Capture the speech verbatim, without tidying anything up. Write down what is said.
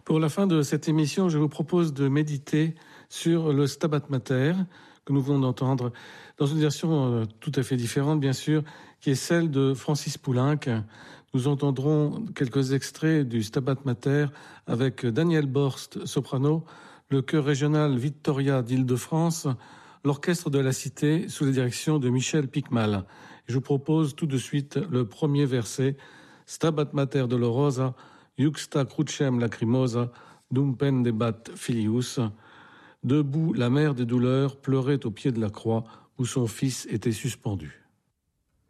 Pour la fin de cette émission, je vous propose de méditer sur le Stabat Mater que nous venons d'entendre dans une version tout à fait différente, bien sûr, qui est celle de Francis Poulenc. Nous entendrons quelques extraits du Stabat Mater avec Daniel Borst, soprano, le chœur régional Victoria d'Île-de-France, l'orchestre de la Cité sous la direction de Michel Picmal. Je vous propose tout de suite le premier verset, Stabat Mater dolorosa, Juxta crucem lacrimosa, dum pendebat filius. Debout, la mère des douleurs pleurait au pied de la croix où son fils était suspendu.